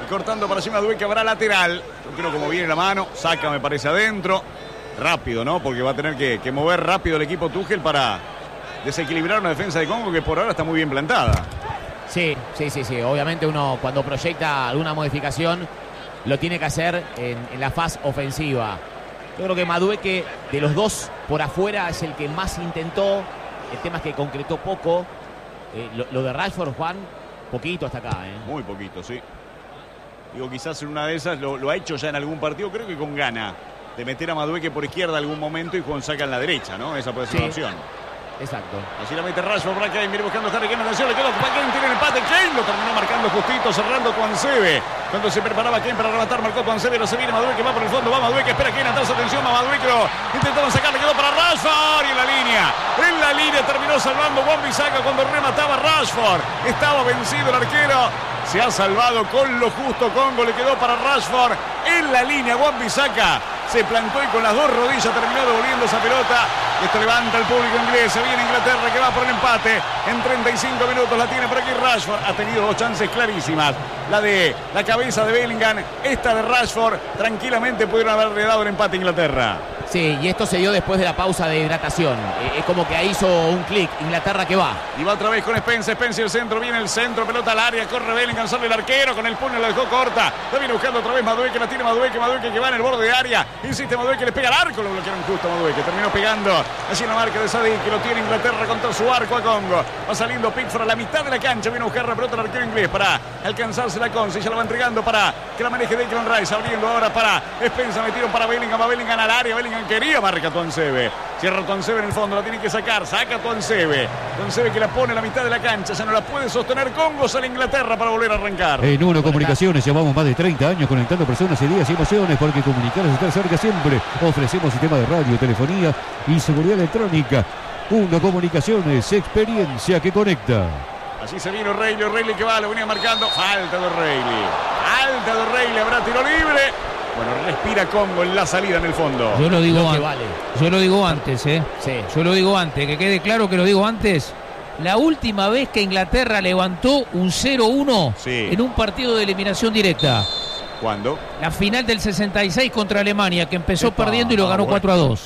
cortando para allí Madueque, habrá lateral. Yo creo como viene la mano, saca me parece adentro. Rápido, ¿no? Porque va a tener que mover rápido el equipo Tuchel para desequilibrar una defensa de Congo que por ahora está muy bien plantada. Sí. Obviamente uno cuando proyecta alguna modificación lo tiene que hacer en la fase ofensiva. Yo creo que Madueque, de los dos por afuera, es el que más intentó. El tema es que concretó poco. Lo de Rashford, Juan, poquito hasta acá. Muy poquito, sí. Digo, quizás en una de esas lo ha hecho ya en algún partido, creo que con gana, de meter a Madueque por izquierda algún momento y Juan saca en la derecha, ¿no? Esa puede ser una opción. Exacto. Así la mete Rashford para Kane, viene buscando Harry Kane, atención, le quedó Kane, tiene el empate, Kane lo terminó marcando justito, cerrando Tuansebe. Cuando se preparaba Kane para rematar, marcó Tuansebe, pero se viene Madueque, va por el fondo, va Madueque, espera Kane atrás, atención, a Madueque, intentaron sacar, le quedó para Rashford y en la línea terminó salvando Wan-Bissaka cuando remataba Rashford. Estaba vencido el arquero, se ha salvado con lo justo Congo, le quedó para Rashford en la línea, Wan-Bissaka se plantó y con las dos rodillas terminó devolviendo esa pelota. Esto levanta al público inglés. Se viene Inglaterra que va por el empate. En 35 minutos la tiene por aquí Rashford. Ha tenido dos chances clarísimas. La de la cabeza de Bellingham. Esta de Rashford. Tranquilamente pudieron haberle dado el empate a Inglaterra. Sí, y esto se dio después de la pausa de hidratación. Es como que ahí hizo un clic. Inglaterra que va. Y va otra vez con Spencer. Spencer el centro. Viene el centro. Pelota al área. Corre Bellingham. Sale el arquero. Con el puño la dejó corta. La viene buscando otra vez Madueque. La tiene Madueque. Madueque que va en el borde de área. Insiste Madueque. Le pega al arco. Lo bloquearon justo Madueque. Terminó pegando allí en la marca de Sadik. Que lo tiene Inglaterra contra su arco a Congo. Va saliendo Pickford a la mitad de la cancha. Viene a buscar la pelota al arquero inglés para alcanzarse la Conce. Ya la va entregando para que la maneje Declan Rice. Abriendo ahora para Spencer. Metieron para Bellingham. Va Bellingham al área. Bellingham quería marca Tuansebe. Cierra Tuansebe en el fondo. La tiene que sacar. Saca Tuansebe. Tuansebe que la pone a la mitad de la cancha. Ya no la puede sostener Congo. Sale Inglaterra para volver a arrancar. En Uno Comunicaciones llevamos más de 30 años conectando personas, ideas y emociones, porque comunicar es estar cerca siempre. Ofrecemos sistema de radio, telefonía y seguridad electrónica. Uno Comunicaciones, experiencia que conecta. Así se vino O'Reilly que va, lo venía marcando. Falta de O'Reilly. Habrá tiro libre. Bueno, respira Congo en la salida en el fondo. Yo lo digo antes. Vale. Yo lo digo antes, Sí. Yo lo digo antes, que quede claro que lo digo antes. La última vez que Inglaterra levantó un 0-1 en un partido de eliminación directa. ¿Cuándo? La final del 66 contra Alemania, que empezó perdiendo y lo ganó 4-2.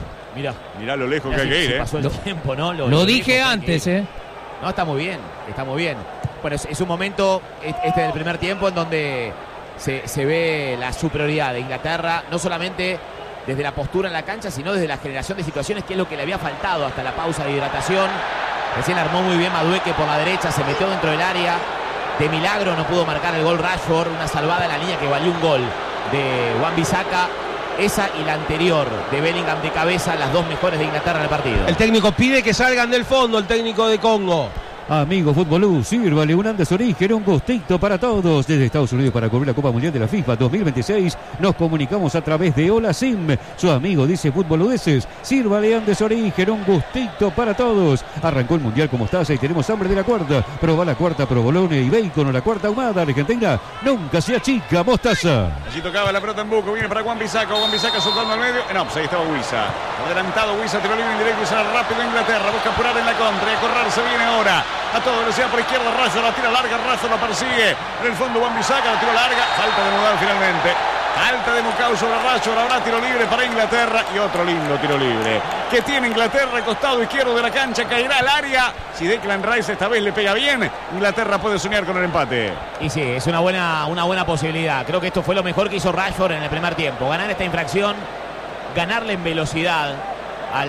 Mirá lo lejos que hay que ir, pasó el tiempo, ¿no? Lo dije antes, No, está muy bien. Bueno, es un momento, este del primer tiempo, en donde se ve la superioridad de Inglaterra, no solamente desde la postura en la cancha, sino desde la generación de situaciones, que es lo que le había faltado hasta la pausa de hidratación. Recién armó muy bien Madueque por la derecha, se metió dentro del área. De milagro no pudo marcar el gol Rashford, una salvada en la línea que valió un gol de Wan-Bissaka. Esa y la anterior de Bellingham de cabeza, las dos mejores de Inglaterra en el partido. El técnico pide que salgan del fondo, el técnico de Congo. Amigo Futbolú, sírvale un Andes Origen, un gustito para todos. Desde Estados Unidos para cubrir la Copa Mundial de la FIFA 2026, nos comunicamos a través de Hola Sim. Su amigo dice Futboludeses, sírvale Andes Origen, un gustito para todos. Arrancó el Mundial como mostaza y tenemos hambre de la cuarta. Probá la cuarta provolone y bacon o la cuarta ahumada argentina. Nunca se achica, mostaza. Allí tocaba la pelota en Buco, viene para Wan-Bissaka soltando al medio. No, pues ahí estaba Wissa. Adelantado Wissa, tiro libre indirecto y será rápido Inglaterra. Busca apurar en la contra y a correr, se viene ahora. A toda velocidad por izquierda, Rashford la tira larga, Rashford la persigue. En el fondo Wan-Bissaka la tira larga. Falta de Mudar finalmente. Falta de Mukau sobre Rashford. Habrá tiro libre para Inglaterra y otro lindo tiro libre que tiene Inglaterra, costado izquierdo de la cancha, caerá al área. Si Declan Rice esta vez le pega bien, Inglaterra puede soñar con el empate. Y sí, es una buena posibilidad. Creo que esto fue lo mejor que hizo Rashford en el primer tiempo. Ganar esta infracción, ganarle en velocidad al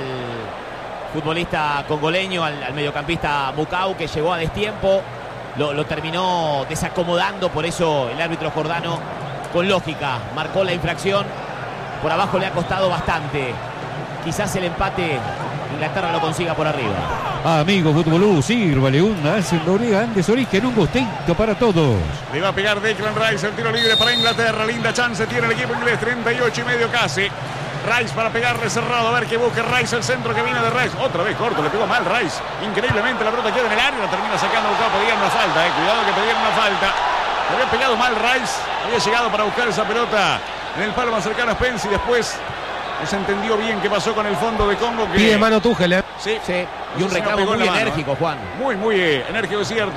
futbolista congoleño, al mediocampista Mukau, que llegó a destiempo, lo terminó desacomodando. Por eso el árbitro jordano, con lógica, marcó la infracción. Por abajo le ha costado bastante. Quizás el empate Inglaterra lo consiga por arriba. Amigo Futbolú, sírvale un Andes Origen, un gustito para todos. Le va a pegar Declan Rice, el tiro libre para Inglaterra. Linda chance tiene el equipo inglés, 38,5 casi. Rice para pegarle cerrado, a ver qué busca Rice, el centro que viene de Rice. Otra vez corto, le pegó mal Rice. Increíblemente la pelota queda en el área, la termina sacando Bucao. Pedían una falta, cuidado que pedían una falta. Le había pegado mal Rice, había llegado para buscar esa pelota en el palo más cercano a Spence y después no se entendió bien qué pasó con el fondo de Congo. Pide mano Tuchel, Sí. Y un reclamo muy enérgico, Juan. Muy enérgico, es cierto.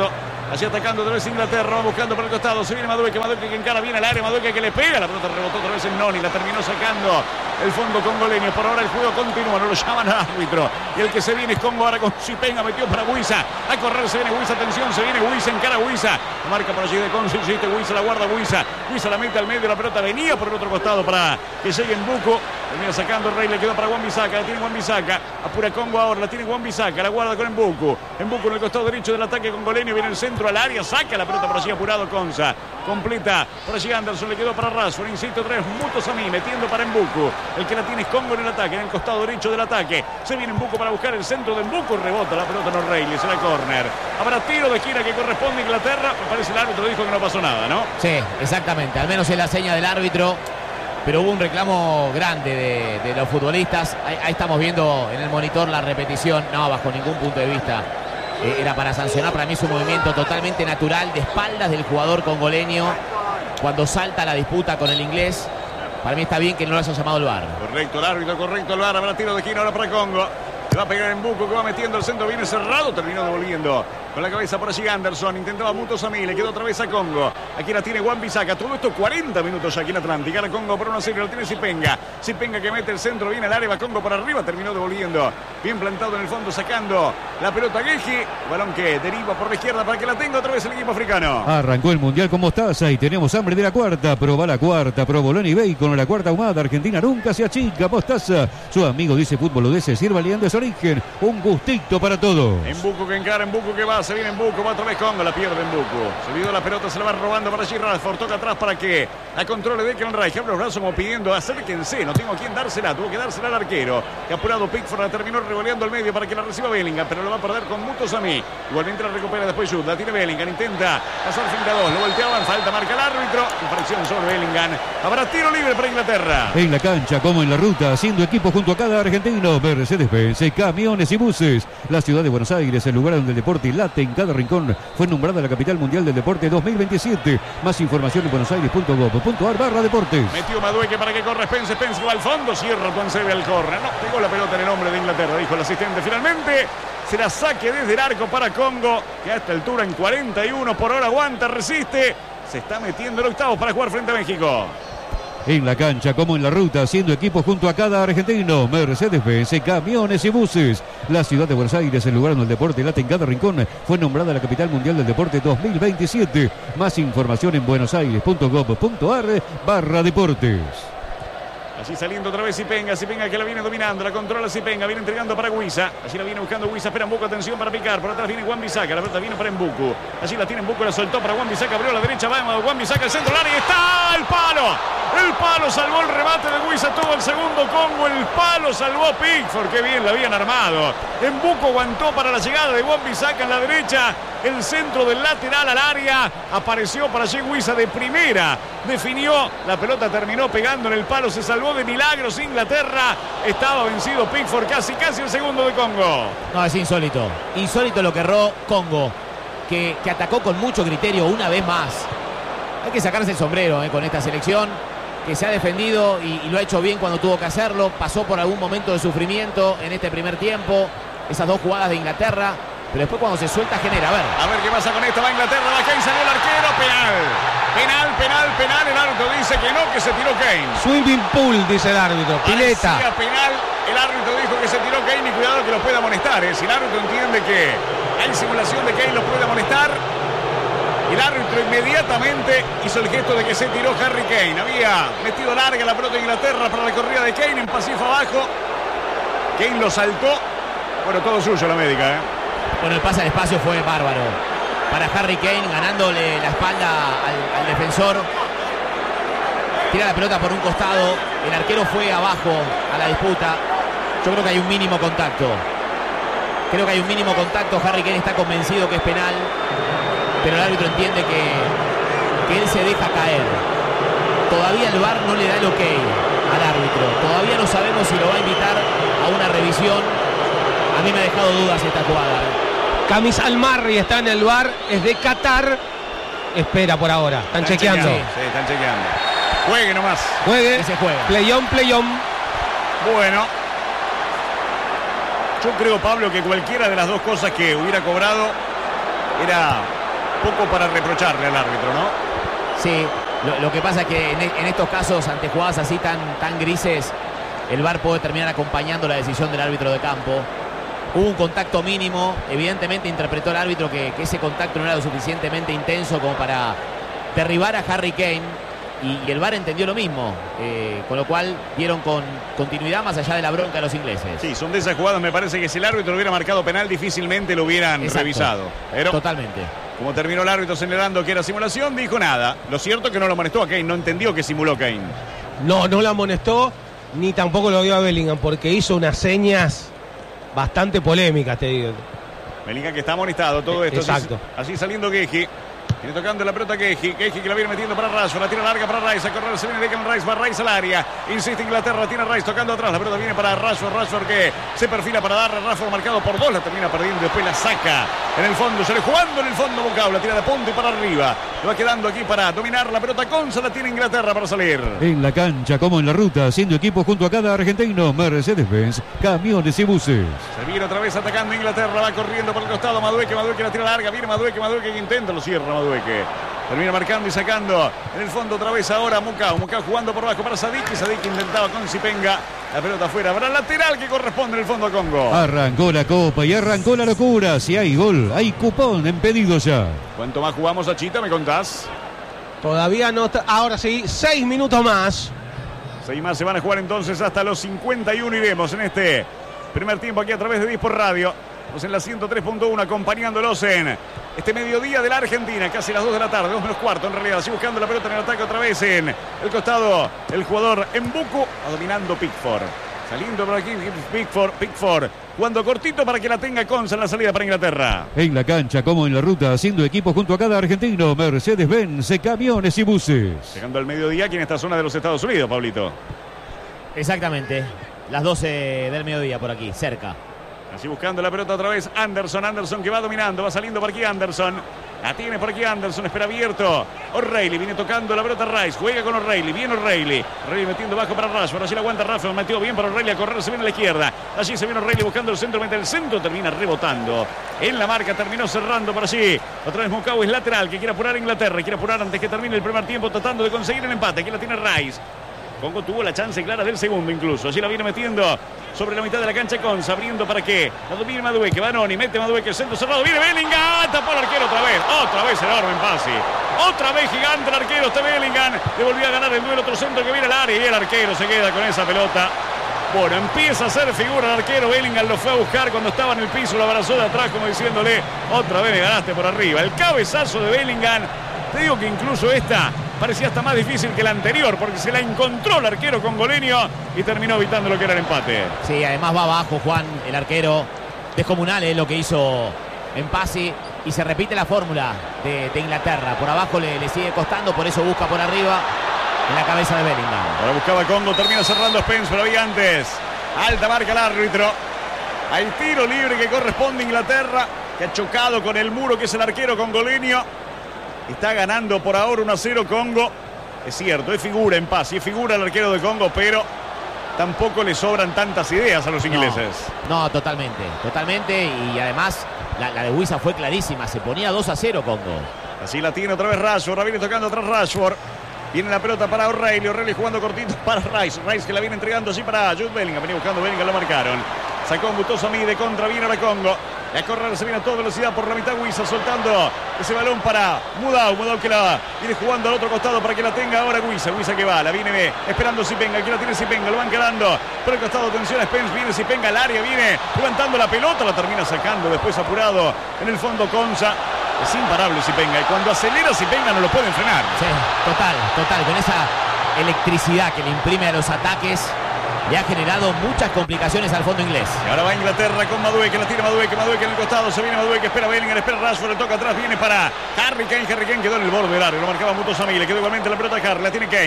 Así atacando otra vez Inglaterra, va buscando por el costado. Se viene Madueque que encara bien al área. Madueque que le pega. La pelota rebotó otra vez en Noni. La terminó sacando el fondo congoleño. Por ahora el juego continúa. No lo llaman al árbitro. Y el que se viene es Congo ahora con Sipenga. Metió para Huiza. A correr se viene Huiza. Atención. Se viene Huiza. Encara Huiza. Marca por allí de Conce. Insiste Huiza. La guarda Huiza. Huiza la mete al medio. La pelota venía por el otro costado para que llegue en Buco. Termina sacando el Rey. Le quedó para Wan-Bissaka. La tiene Wan-Bissaka. Apura Congo ahora. La tiene Wan-Bissaka. La guarda con Mbuku. Mbuku en el costado derecho del ataque congoleño. Viene el centro al área. Saca la pelota por allí apurado Conza. Completa por allí Anderson. Le quedó para Rashford. Insisto, tres Mutos a mí. Metiendo para Mbuku. El que la tiene es Congo en el ataque. En el costado derecho del ataque. Se viene Mbuku para buscar el centro de Mbuku. Rebota la pelota no Reilly. Será córner. Habrá tiro de esquina que corresponde a Inglaterra. Me parece el árbitro dijo que no pasó nada, ¿no? Sí, exactamente. Al menos es la seña del árbitro. Pero hubo un reclamo grande de los futbolistas. Ahí estamos viendo en el monitor la repetición. No, bajo ningún punto de vista era para sancionar. Para mí es un movimiento totalmente natural de espaldas del jugador congoleño cuando salta la disputa con el inglés. Para mí está bien que no lo haya llamado el VAR. Correcto el árbitro, correcto el VAR. Habrá tiro de esquina ahora para Congo. Le va a pegar en Buco, que va metiendo el centro, viene cerrado, terminó devolviendo con la cabeza por allí Anderson, intentaba Mutos a mí, le quedó otra vez a Congo. Aquí la tiene Wan-Bissaka, todo esto 40 minutos aquí en Atlántica, la Congo por 1-0, lo tiene Sipenga que mete el centro, viene al área, va Congo por arriba, terminó devolviendo, bien plantado en el fondo, sacando la pelota a Gueji, balón que deriva por la izquierda para que la tenga otra vez el equipo africano. Arrancó el Mundial con mostaza y tenemos hambre de la cuarta, probá la cuarta, provolone y bacon, la cuarta ahumada, Argentina nunca se achica, mostaza, su amigo dice fútbol udese, sírvale Andes Origen, un gustito para todos. En Buco que encara, en Buco que va, se viene en Buco, va otra vez Congo, la pierde en Buco. Se olvidó la pelota, se la va robando para allí Rashford, toca atrás para que la controle Declan Rice. Abre los brazos como pidiendo, acérquense, no tengo a quién dársela, tuvo que dársela al arquero. Que apurado Pickford la terminó revoleando al medio para que la reciba Bellingham, pero lo va a perder con Mutos a mí. Igualmente la recupera después Jude, la tiene Bellingham, intenta pasar frente a dos, lo volteaban, falta, marca el árbitro, infracción sobre Bellingham. Habrá tiro libre para Inglaterra. En la cancha como en la ruta, haciendo equipo junto a cada argentino, Mercedes-Benz, camiones y buses. La ciudad de Buenos Aires, el lugar donde el deporte late en cada rincón, fue nombrada la capital mundial del deporte 2027. Más información en buenosaires.gov.ar/deportes. Metió Madueque para que corra Spence va al fondo, cierra Tuansebe al córner. No pegó la pelota en el hombre de Inglaterra, dijo el asistente. Finalmente será saque desde el arco para Congo, que a esta altura en 41 por hora aguanta, resiste. Se está metiendo el octavo para jugar frente a México. En la cancha como en la ruta, haciendo equipo junto a cada argentino, Mercedes-Benz, camiones y buses. La ciudad de Buenos Aires, el lugar donde el deporte late en cada rincón, fue nombrada la capital mundial del deporte 2027. Más información en buenosaires.gov.ar/deportes. Allí saliendo otra vez Sipenga que la viene dominando, la controla Sipenga, viene entregando para Huiza. Allí la viene buscando Huiza, espera Mbuku, atención para picar. Por atrás viene Wan-Bissaka, la pelota viene para Mbuku. Allí la tiene Mbuku, la soltó para Wan-Bissaka, abrió a la derecha, va Wan-Bissaka, el centro del área, está el palo. El palo salvó el remate de Huiza, todo el segundo Congo, el palo salvó Pickford, qué bien la habían armado. Mbuku aguantó para la llegada de Wan-Bissaka en la derecha, el centro del lateral al área, apareció para allí Huiza de primera, definió, la pelota terminó pegando en el palo, se salvó de milagros Inglaterra, estaba vencido Pickford, casi el segundo de Congo. No, es insólito lo que erró Congo, que atacó con mucho criterio una vez más. Hay que sacarse el sombrero con esta selección, que se ha defendido y lo ha hecho bien cuando tuvo que hacerlo, pasó por algún momento de sufrimiento en este primer tiempo, esas dos jugadas de Inglaterra, pero después cuando se suelta genera, a ver qué pasa con esta, va Inglaterra, va Kane, salió el arquero, penal, el árbitro dice que no, que se tiró Kane. Swimming pool, dice el árbitro, pileta. Parecía penal, el árbitro dijo que se tiró Kane y cuidado que lo pueda amonestar, si el árbitro entiende que hay simulación de Kane, lo puede amonestar. El árbitro inmediatamente hizo el gesto de que se tiró Harry Kane. Había metido larga la pelota de Inglaterra para la corrida de Kane en pasivo abajo. Kane lo saltó. Bueno, todo suyo la médica, Bueno, el pase al espacio fue bárbaro para Harry Kane, ganándole la espalda al defensor. Tira la pelota por un costado. El arquero fue abajo a la disputa. Yo creo que hay un mínimo contacto. Harry Kane está convencido que es penal, pero el árbitro entiende que él se deja caer. Todavía el VAR no le da el ok al árbitro. Todavía no sabemos si lo va a invitar a una revisión. A mí me ha dejado dudas esta jugada. Kamis Al-Marri está en el VAR, es de Qatar. Espera por ahora, están chequeando. Sí, están chequeando. Juegue nomás. Juegue. Se juega. Play on. Bueno. Yo creo, Pablo, que cualquiera de las dos cosas que hubiera cobrado era poco para reprocharle al árbitro, ¿no? Sí, lo que pasa es que en estos casos, ante jugadas así tan grises, el VAR puede terminar acompañando la decisión del árbitro de campo. Hubo un contacto mínimo, evidentemente interpretó el árbitro que ese contacto no era lo suficientemente intenso como para derribar a Harry Kane. Y el VAR entendió lo mismo, con lo cual dieron con continuidad más allá de la bronca a los ingleses. Sí, son de esas jugadas, me parece que si el árbitro hubiera marcado penal difícilmente lo hubieran revisado. Pero totalmente. Como terminó el árbitro señalando que era simulación, dijo nada. Lo cierto es que no lo amonestó a Kane, no entendió que simuló Kane. No lo amonestó, ni tampoco lo dio a Bellingham, porque hizo unas señas bastante polémicas, te digo. Bellingham que está amonestado, todo esto. Exacto. Así saliendo Guehi. Viene tocando la pelota Guehi que la viene metiendo para Rashford, la tira larga para Rice, a correr, se viene Declan Rice, va Rice al área, insiste Inglaterra, tiene Rice tocando atrás, la pelota viene para Rashford que se perfila para darle, Rashford marcado por 2, la termina perdiendo, después la saca en el fondo, se le jugando en el fondo Bucao, la tira de punta y para arriba, le va quedando aquí para dominar la pelota, Konsa la tiene Inglaterra para salir. En la cancha como en la ruta, haciendo equipo junto a cada argentino, Mercedes-Benz, camiones y buses. Se viene otra vez atacando Inglaterra, va corriendo por el costado Madueke la tira larga, viene Madueke que intenta, lo cierra Madueke. Termina marcando y sacando en el fondo otra vez ahora Mucao jugando por abajo para Sadik intentaba con Zipenga, la pelota afuera para el lateral que corresponde en el fondo a Congo. Arrancó la copa y arrancó la locura. Si hay gol, hay cupón en pedido ya. ¿Cuánto más jugamos, Achita? ¿Me contás? Todavía no, ahora sí, 6 minutos más. 6 más se van a jugar entonces hasta los 51 iremos en este primer tiempo aquí a través de Disport Radio. En la 103.1 acompañándolos en este mediodía de la Argentina, casi las 2 de la tarde, 2 menos cuarto en realidad, así buscando la pelota en el ataque otra vez en el costado, el jugador Mbuku, dominando Pickford, saliendo por aquí Pickford, jugando cortito para que la tenga Konsa en la salida para Inglaterra. En la cancha como en la ruta, haciendo equipo junto a cada argentino, Mercedes-Benz, camiones y buses. Llegando al mediodía aquí en esta zona de los Estados Unidos, Pablito. Exactamente, las 12 del mediodía por aquí, cerca. Así buscando la pelota otra vez Anderson que va dominando, va saliendo por aquí Anderson. La tiene por aquí Anderson, espera abierto. O'Reilly viene tocando la pelota Rice, juega con O'Reilly, viene O'Reilly metiendo bajo para Rashford, allí la aguanta Rashford, metió bien para O'Reilly a correr, se viene a la izquierda. Allí se viene O'Reilly buscando el centro, mete el centro, termina rebotando. En la marca terminó cerrando por allí. Otra vez Mucao es lateral, que quiere apurar a Inglaterra, quiere apurar antes que termine el primer tiempo, tratando de conseguir el empate. Aquí la tiene Rice. Congo tuvo la chance clara del segundo incluso. Allí la viene metiendo sobre la mitad de la cancha Konsa, abriendo para que la domine Madueke. Vanoni mete Madueke, centro cerrado, viene Bellingham, tapó el arquero otra vez enorme en pase. Otra vez gigante el arquero Bellingham, le volvió a ganar el duelo, otro centro que viene al área y el arquero se queda con esa pelota. Bueno, empieza a hacer figura el arquero, Bellingham lo fue a buscar cuando estaba en el piso, lo abrazó de atrás como diciéndole, otra vez me ganaste por arriba. El cabezazo de Bellingham, te digo que incluso esta parecía hasta más difícil que la anterior porque se la encontró el arquero congoleño y terminó evitando lo que era el empate. Sí, además va abajo Juan, el arquero descomunal es lo que hizo en pase y se repite la fórmula de Inglaterra. Por abajo le sigue costando, por eso busca por arriba en la cabeza de Bellingham. Ahora buscaba Congo, termina cerrando Spence, pero había antes. Alta marca el árbitro. Hay tiro libre que corresponde a Inglaterra, que ha chocado con el muro que es el arquero congoleño. Está ganando por ahora 1-0 Congo. Es cierto, es figura en paz, es figura el arquero de Congo, pero tampoco le sobran tantas ideas a los ingleses. No, totalmente. Y además la de Wissa fue clarísima, se ponía 2-0 Congo. Así la tiene otra vez Rashford, viene tocando atrás Rashford. Viene la pelota para O'Reilly jugando cortito para Rice que la viene entregando así para Jude Bellingham. Venía buscando Bellingham, lo marcaron. Sacó un Butoso Mí de contra, viene ahora Congo. A correr se viene a toda velocidad por la mitad Wissa, soltando ese balón para Mudau que la viene jugando al otro costado para que la tenga ahora Wissa que va, la viene esperando Zipenga, aquí la tiene Zipenga, lo van quedando por el costado, atención a Spence, viene Zipenga al área, viene levantando la pelota, la termina sacando, después apurado en el fondo Konsa. Es imparable Zipenga y cuando acelera Zipenga no lo pueden frenar. Sí, total, con esa electricidad que le imprime a los ataques. Le ha generado muchas complicaciones al fondo inglés. Y ahora va Inglaterra con Madueke, la tira Madueke en el costado, se viene Madueke, espera Bellingham, espera Rashford, le toca atrás, viene para Harry Kane quedó en el borde del área, lo marcaba Butoso Mí, le quedó igualmente la pelota a Harry, la tiene Kane,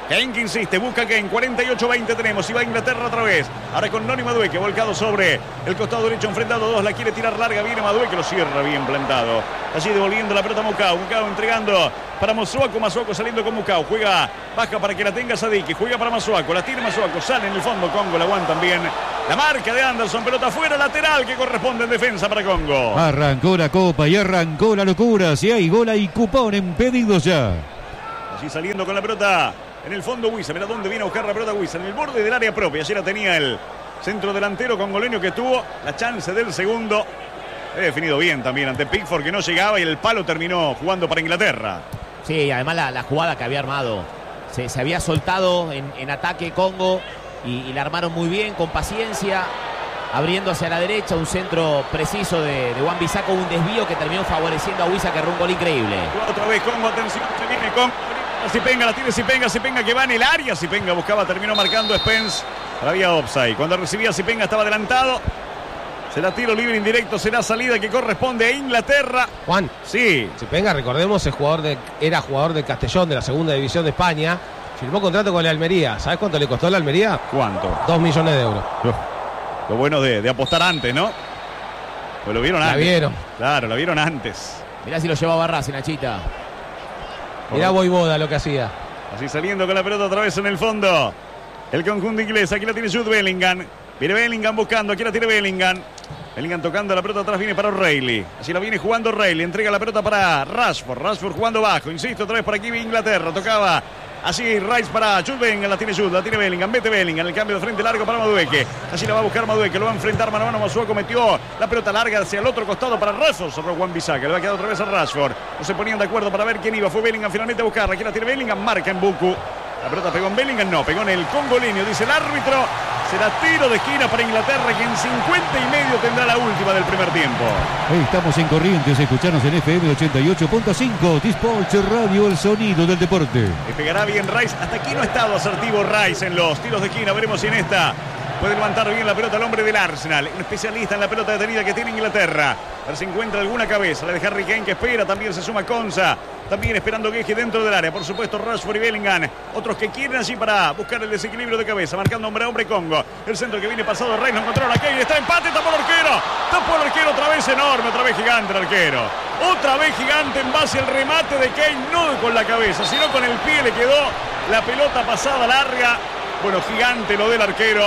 Kane que insiste, busca Kane, 48-20 tenemos, y va a Inglaterra otra vez. Ahora con Noni Madueke, volcado sobre el costado derecho, enfrentando dos, la quiere tirar larga, viene Madueke, lo cierra bien plantado. Allí devolviendo la pelota a Mukau, Mukau entregando para Masuaku, Masuaku saliendo con Mukau, juega, baja para que la tenga Sadiki, juega para Masuaku, la tira Masuaku, sale en el fondo Congo, la aguantan bien. La marca de Anderson, pelota fuera, lateral que corresponde en defensa para Congo. Arrancó la copa y arrancó la locura, si hay gol hay cupón en pedidos ya. Allí saliendo con la pelota en el fondo Wissa, mira dónde viene a buscar la pelota Wissa, en el borde del área propia. Ayer la tenía el centro delantero congoleño que tuvo la chance del segundo. He definido bien también ante Pickford que no llegaba y el palo terminó jugando para Inglaterra. Sí, además la jugada que había armado. Se había soltado en ataque Congo y la armaron muy bien, con paciencia, abriendo hacia la derecha, un centro preciso de Wan-Bissaka, un desvío que terminó favoreciendo a Wissa, que erró un gol increíble. Otra vez Congo, atención, se viene Congo. Sipenga, la tiene Sipenga que va en el área. Sipenga buscaba, terminó marcando Spence. Había offside. Cuando recibía Sipenga estaba adelantado. Será tiro libre indirecto, será salida que corresponde a Inglaterra. Juan, sí. Sipenga, recordemos, era jugador de Castellón, de la segunda división de España. Firmó contrato con la Almería. ¿Sabes cuánto le costó la Almería? ¿Cuánto? 2 millones de euros. Lo bueno de apostar antes, ¿no? Pues lo vieron antes. La vieron. Claro, la vieron antes. Mirá si lo llevaba Racing, Nachita. Mirá Voivoda lo que hacía. Así saliendo con la pelota otra vez en el fondo. El conjunto inglés. Aquí la tiene Jude Bellingham. Viene Bellingham buscando. Aquí la tiene Bellingham. Bellingham tocando la pelota atrás. Viene para O'Reilly. Así la viene jugando O'Reilly. Entrega la pelota para Rashford. Rashford jugando bajo. Insisto, otra vez por aquí Inglaterra. Tocaba así Rice para Jude Bellingham. La tiene Jude. La tiene Bellingham. Vete Bellingham. El cambio de frente largo para Madueke. Así la va a buscar Madueke. Lo va a enfrentar mano a mano. Masuaku metió la pelota larga hacia el otro costado para Rashford. Sobre Wan-Bissaka. Le va a quedar otra vez a Rashford. No se ponían de acuerdo para ver quién iba. Fue Bellingham finalmente a buscarla. Aquí la tiene Bellingham. Marca en Buku. La pelota pegó en Bellingham. No, pegó en el congoleño. Dice el árbitro. Será tiro de esquina para Inglaterra, que en 50 y medio tendrá la última del primer tiempo. Estamos en Corrientes, escuchanos en FM 88.5, Dispolch Radio, el sonido del deporte. Le pegará bien Rice. Hasta aquí no ha estado asertivo Rice en los tiros de esquina. Veremos si en esta puede levantar bien la pelota el hombre del Arsenal. Un especialista en la pelota detenida que tiene Inglaterra. A ver si encuentra alguna cabeza. La de Harry Kane que espera. También se suma Konsa. También esperando Gueji dentro del área. Por supuesto Rashford y Bellingham. Otros que quieren allí para buscar el desequilibrio de cabeza. Marcando hombre a hombre Congo. El centro que viene pasado Rice. No encontraron a Kane. Está empate. Tapó el arquero. Tapó el arquero otra vez enorme. Otra vez gigante el arquero. Otra vez gigante en base al remate de Kane. No con la cabeza, sino con el pie le quedó la pelota pasada larga. Bueno, gigante lo del arquero,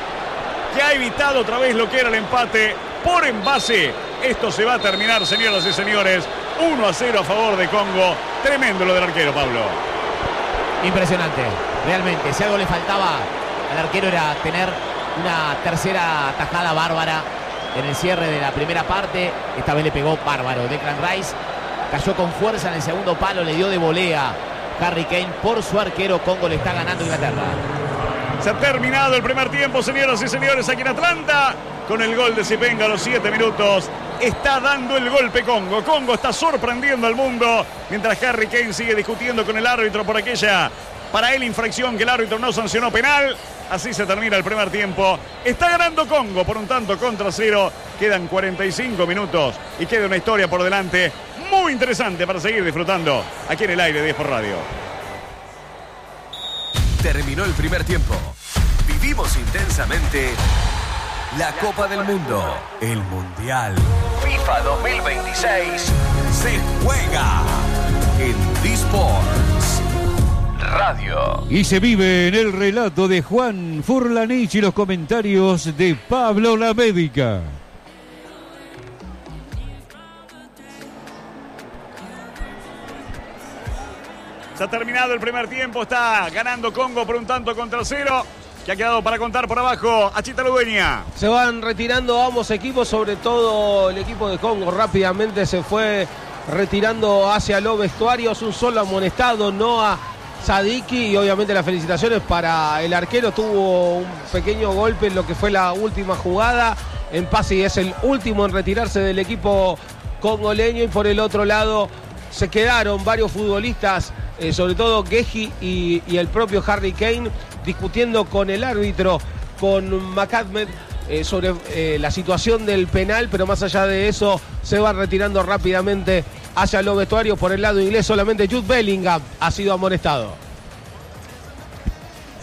que ha evitado otra vez lo que era el empate por envase. Esto se va a terminar, señoras y señores, 1-0 a favor de Congo. Tremendo lo del arquero, Pablo. Impresionante, realmente. Si algo le faltaba al arquero era tener una tercera tajada bárbara en el cierre de la primera parte. Esta vez le pegó bárbaro. Declan Rice cayó con fuerza en el segundo palo, le dio de volea Harry Kane. Por su arquero, Congo le está ganando a Inglaterra. Se ha terminado el primer tiempo, señoras y señores, aquí en Atlanta. Con el gol de Sipenga a los 7 minutos. Está dando el golpe Congo. Congo está sorprendiendo al mundo. Mientras Harry Kane sigue discutiendo con el árbitro por aquella, para él, infracción que el árbitro no sancionó penal. Así se termina el primer tiempo. Está ganando Congo por un tanto contra 0. Quedan 45 minutos y queda una historia por delante muy interesante para seguir disfrutando aquí en el aire de Sport Radio. Terminó el primer tiempo. Vivimos intensamente la Copa del Mundo. El Mundial FIFA 2026 se juega en Disports Radio. Y se vive en el relato de Juan Furlanich y los comentarios de Pablo La Médica. Se ha terminado el primer tiempo, está ganando Congo por un tanto contra 0. Que ha quedado para contar por abajo Achita Ludueña. Se van retirando ambos equipos, sobre todo el equipo de Congo rápidamente se fue retirando hacia los vestuarios. Un solo amonestado, Noah Sadiki, y obviamente las felicitaciones para el arquero. Tuvo un pequeño golpe en lo que fue la última jugada. En Pasi es el último en retirarse del equipo congoleño, y por el otro lado se quedaron varios futbolistas, sobre todo Gueji y el propio Harry Kane, discutiendo con el árbitro, con McAdmet, sobre la situación del penal, pero más allá de eso se van retirando rápidamente hacia los vestuarios. Por el lado inglés solamente Jude Bellingham ha sido amonestado.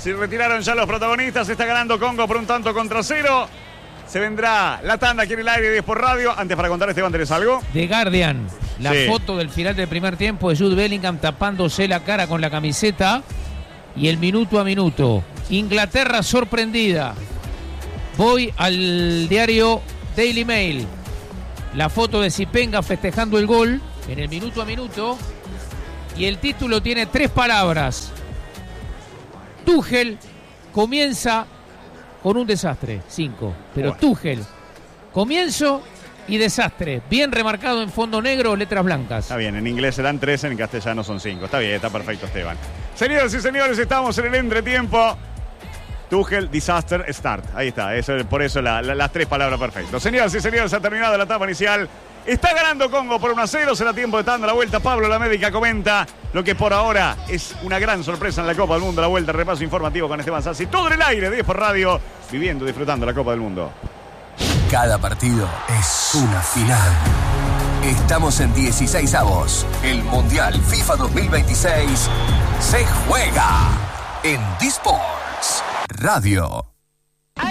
Se retiraron ya los protagonistas. Está ganando Congo por 1-0. Se vendrá la tanda aquí en el aire de Sport Radio. Antes, para contar, Esteban, ¿tenés algo? The Guardian, la Sí. foto del final del primer tiempo de Jude Bellingham tapándose la cara con la camiseta. Y el minuto a minuto. Inglaterra sorprendida. Voy al diario Daily Mail. La foto de Zipenga festejando el gol en el minuto a minuto. Y el título tiene 3 palabras. Tuchel comienza con un desastre. 5. Pero Bueno. Tuchel, comienzo y desastre. Bien remarcado en fondo negro, letras blancas. Está bien, en inglés serán 3, en castellano son 5. Está bien, está perfecto, Esteban. Señoras y señores, estamos en el entretiempo. Tuchel, disaster, start. Ahí está, por eso las 3 palabras perfectas. Señoras y señores, ha terminado la etapa inicial. Está ganando Congo por 1-0. Será tiempo de tanda la vuelta. Pablo La Médica comenta lo que por ahora es una gran sorpresa en la Copa del Mundo. La vuelta, repaso informativo con Esteban Sassi. Todo en el aire de Sport Radio, viviendo y disfrutando la Copa del Mundo. Cada partido es una final. Estamos en 16avos. El Mundial FIFA 2026 se juega en D-Sports Radio.